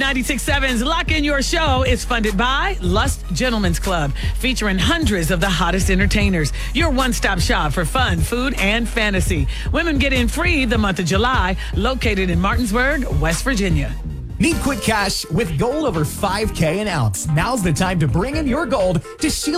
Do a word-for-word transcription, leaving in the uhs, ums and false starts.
ninety-six point seven's Lock In Your Show is funded by Lust Gentlemen's Club, featuring hundreds of the hottest entertainers. Your one-stop shop for fun, food, and fantasy. Women get in free the month of July, located in Martinsburg, West Virginia. Need quick cash with gold over five K an ounce? Now's the time to bring in your gold to Sheila.